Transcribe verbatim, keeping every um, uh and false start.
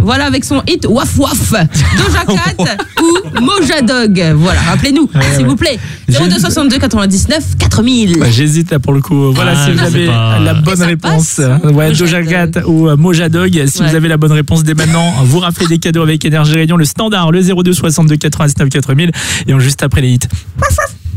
Voilà, avec son hit Waf Waf. Doja Cat ou Moja Dog. Voilà, rappelez-nous, Ouais, s'il ouais. vous plaît. zéro deux soixante-deux quatre-vingt-dix-neuf quatre mille. Bah, j'hésite là pour le coup. Voilà, Ah, si vous je sais avez pas. la bonne ça réponse. passe. Ouais, Moja Doja Dog. Cat ou euh, Moja Dog. Si Ouais. vous avez la bonne réponse dès maintenant, vous rappelez des cadeaux avec Énergie Réunion, le standard, le zéro deux soixante-deux quatre-vingt-dix-neuf quatre mille. Et on juste après les hits.